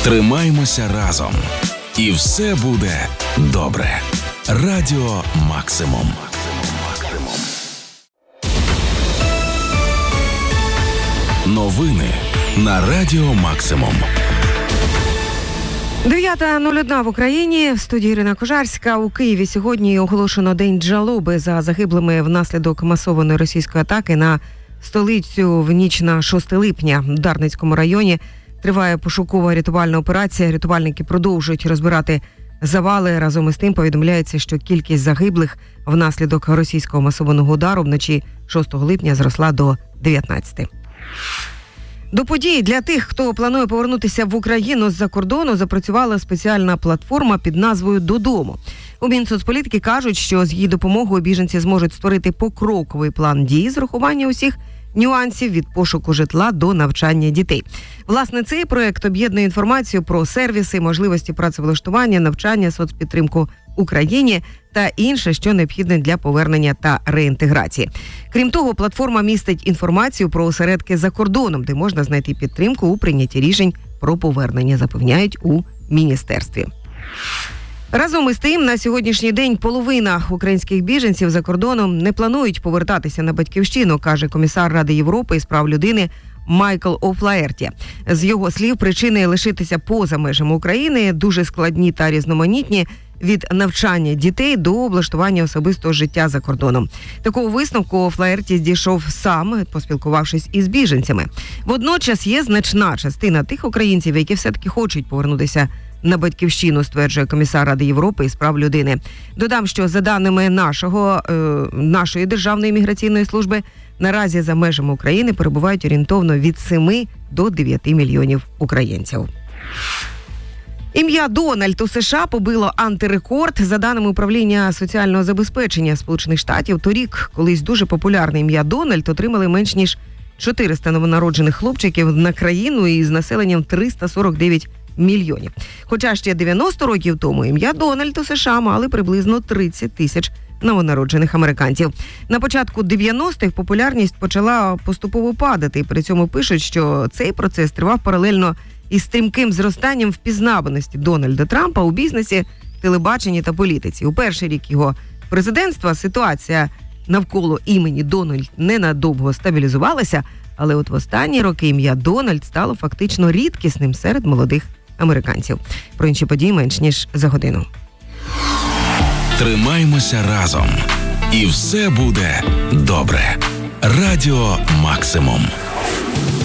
Тримаймося разом. І все буде добре. Радіо Максимум. Новини на Радіо Максимум. 9:01 в Україні. В студії Ірина Кожарська. У Києві сьогодні оголошено День жалоби за загиблими внаслідок масованої російської атаки на столицю в ніч на 6 липня. В Дарницькому районі триває пошукова рятувальна операція. Рятувальники продовжують розбирати завали. Разом із тим повідомляється, що кількість загиблих внаслідок російського масованого удару вночі 6 липня зросла до 19. До подій для тих, хто планує повернутися в Україну з-за кордону, запрацювала спеціальна платформа під назвою «Додому». У Мінсоцполітики кажуть, що з її допомогою біженці зможуть створити покроковий план дій з урахуванням усіх нюансів від пошуку житла до навчання дітей. Власне, цей проект об'єднує інформацію про сервіси, можливості працевлаштування, навчання, соцпідтримку Україні та інше, що необхідне для повернення та реінтеграції. Крім того, платформа містить інформацію про осередки за кордоном, де можна знайти підтримку у прийнятті рішень про повернення, запевняють у міністерстві. Разом із тим, на сьогоднішній день половина українських біженців за кордоном не планують повертатися на батьківщину, каже комісар Ради Європи із прав людини Майкл О'Флаерті. З його слів, причини лишитися поза межами України дуже складні та різноманітні, від навчання дітей до облаштування особистого життя за кордоном. Такого висновку О'Флаерті дійшов сам, поспілкувавшись із біженцями. Водночас є значна частина тих українців, які все-таки хочуть повернутися на батьківщину, стверджує комісар Ради Європи із прав людини. Додам, що за даними нашої Державної міграційної служби, наразі за межами України перебувають орієнтовно від 7 до 9 мільйонів українців. Ім'я Дональд у США побило антирекорд. За даними управління соціального забезпечення Сполучених Штатів, торік колись дуже популярне ім'я Дональд отримали менш ніж 400 новонароджених хлопчиків на країну із населенням 349 мільйонів. Хоча ще 90 років тому ім'я Дональд у США мали приблизно 30 тисяч новонароджених американців. На початку 90-х популярність почала поступово падати. При цьому пишуть, що цей процес тривав паралельно із стрімким зростанням впізнаваності Дональда Трампа у бізнесі, телебаченні та політиці. У перший рік його президентства ситуація навколо імені Дональд ненадовго стабілізувалася, але от в останні роки ім'я Дональд стало фактично рідкісним серед молодих американців. Про інші події менш ніж за годину. Тримаймося разом. І все буде добре. Радіо Максимум.